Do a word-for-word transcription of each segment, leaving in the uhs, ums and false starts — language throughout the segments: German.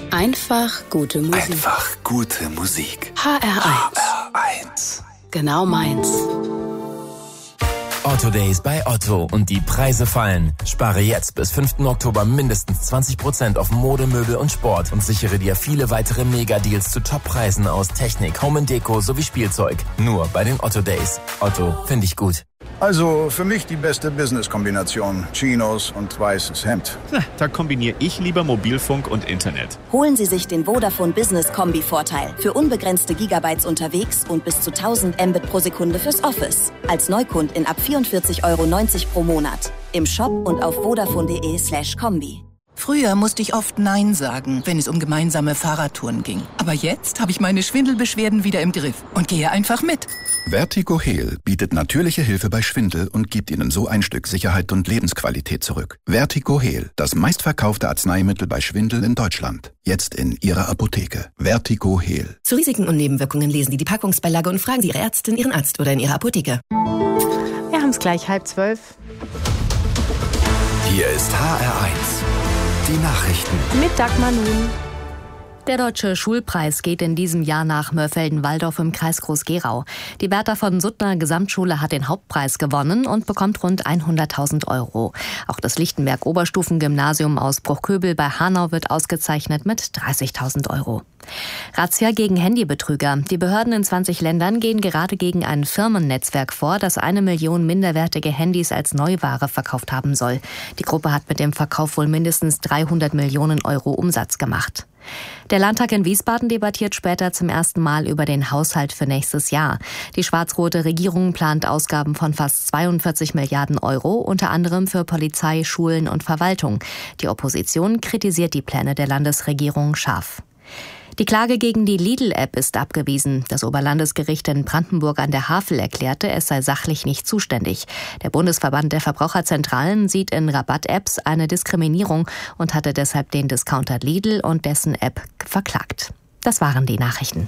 Einfach gute Musik. Einfach gute Musik. H R eins. H R eins. Genau meins. Otto Days bei Otto und die Preise fallen. Spare jetzt bis fünften Oktober mindestens zwanzig Prozent auf Mode, Möbel und Sport und sichere dir viele weitere Mega-Deals zu Top-Preisen aus Technik, Home and Deko sowie Spielzeug. Nur bei den Otto Days. Otto, finde ich gut. Also für mich die beste Business-Kombination. Chinos und weißes Hemd. Na, da kombiniere ich lieber Mobilfunk und Internet. Holen Sie sich den Vodafone Business Kombi-Vorteil. Für unbegrenzte Gigabytes unterwegs und bis zu tausend Mbit pro Sekunde fürs Office. Als Neukundin ab vierundvierzig Euro neunzig pro Monat. Im Shop und auf vodafone.de slash Kombi. Früher musste ich oft Nein sagen, wenn es um gemeinsame Fahrradtouren ging. Aber jetzt habe ich meine Schwindelbeschwerden wieder im Griff und gehe einfach mit. Vertigo Heal bietet natürliche Hilfe bei Schwindel und gibt Ihnen so ein Stück Sicherheit und Lebensqualität zurück. Vertigo Heal, das meistverkaufte Arzneimittel bei Schwindel in Deutschland. Jetzt in Ihrer Apotheke. Vertigo Heal. Zu Risiken und Nebenwirkungen lesen Sie die Packungsbeilage und fragen Sie Ihre Ärztin, Ihren Arzt oder in Ihrer Apotheke. Wir haben es gleich halb zwölf. Hier ist H R eins. Die Nachrichten. Mit Dagmar Nun. Der Deutsche Schulpreis geht in diesem Jahr nach Mörfelden-Walldorf im Kreis Groß-Gerau. Die Bertha von Suttner Gesamtschule hat den Hauptpreis gewonnen und bekommt rund hunderttausend Euro. Auch das Lichtenberg-Oberstufengymnasium aus Bruchköbel bei Hanau wird ausgezeichnet mit dreißigtausend Euro. Razzia gegen Handybetrüger. Die Behörden in zwanzig Ländern gehen gerade gegen ein Firmennetzwerk vor, das eine Million minderwertige Handys als Neuware verkauft haben soll. Die Gruppe hat mit dem Verkauf wohl mindestens dreihundert Millionen Euro Umsatz gemacht. Der Landtag in Wiesbaden debattiert später zum ersten Mal über den Haushalt für nächstes Jahr. Die schwarz-rote Regierung plant Ausgaben von fast zweiundvierzig Milliarden Euro, unter anderem für Polizei, Schulen und Verwaltung. Die Opposition kritisiert die Pläne der Landesregierung scharf. Die Klage gegen die Lidl-App ist abgewiesen. Das Oberlandesgericht in Brandenburg an der Havel erklärte, es sei sachlich nicht zuständig. Der Bundesverband der Verbraucherzentralen sieht in Rabatt-Apps eine Diskriminierung und hatte deshalb den Discounter Lidl und dessen App verklagt. Das waren die Nachrichten.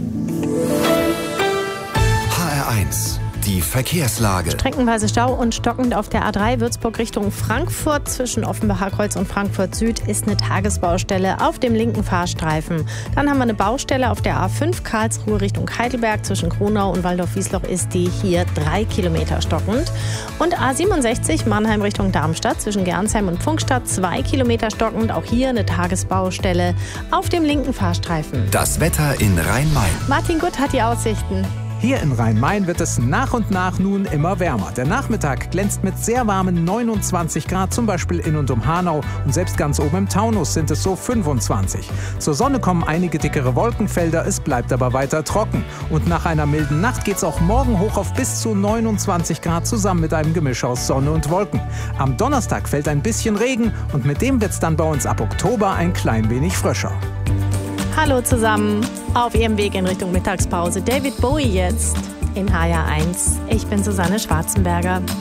H R eins. Die Verkehrslage. Streckenweise Stau und stockend auf der A drei Würzburg Richtung Frankfurt. Zwischen Offenbacher Kreuz und Frankfurt Süd ist eine Tagesbaustelle auf dem linken Fahrstreifen. Dann haben wir eine Baustelle auf der A fünf Karlsruhe Richtung Heidelberg. Zwischen Kronau und Waldorf-Wiesloch ist die hier drei Kilometer stockend. Und A siebenundsechzig Mannheim Richtung Darmstadt. Zwischen Gernsheim und Pfungstadt zwei Kilometer stockend. Auch hier eine Tagesbaustelle auf dem linken Fahrstreifen. Das Wetter in Rhein-Main. Martin Gutt hat die Aussichten. Hier in Rhein-Main wird es nach und nach nun immer wärmer. Der Nachmittag glänzt mit sehr warmen neunundzwanzig Grad, zum Beispiel in und um Hanau. Und selbst ganz oben im Taunus sind es so fünfundzwanzig. Zur Sonne kommen einige dickere Wolkenfelder, es bleibt aber weiter trocken. Und nach einer milden Nacht geht es auch morgen hoch auf bis zu neunundzwanzig Grad, zusammen mit einem Gemisch aus Sonne und Wolken. Am Donnerstag fällt ein bisschen Regen und mit dem wird es dann bei uns ab Oktober ein klein wenig frischer. Hallo zusammen, auf Ihrem Weg in Richtung Mittagspause. David Bowie jetzt in H R eins. Ich bin Susanne Schwarzenberger.